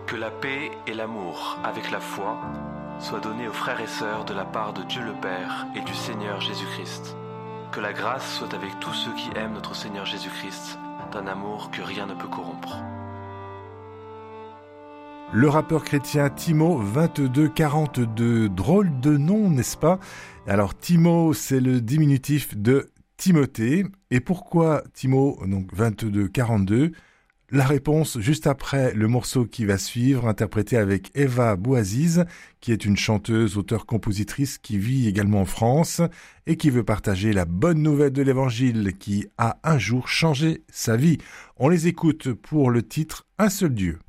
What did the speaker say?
Que la paix et l'amour, avec la foi, soient donnés aux frères et sœurs de la part de Dieu le Père et du Seigneur Jésus-Christ. Que la grâce soit avec tous ceux qui aiment notre Seigneur Jésus-Christ, d'un amour que rien ne peut corrompre. Le rappeur chrétien Timo 2242, drôle de nom, n'est-ce pas? Alors Timo, c'est le diminutif de Timothée. Et pourquoi Timo, donc 2242? La réponse juste après le morceau qui va suivre, interprété avec Eva Bouaziz, qui est une chanteuse, auteure-compositrice qui vit également en France et qui veut partager la bonne nouvelle de l'Évangile qui a un jour changé sa vie. On les écoute pour le titre « Un seul Dieu ».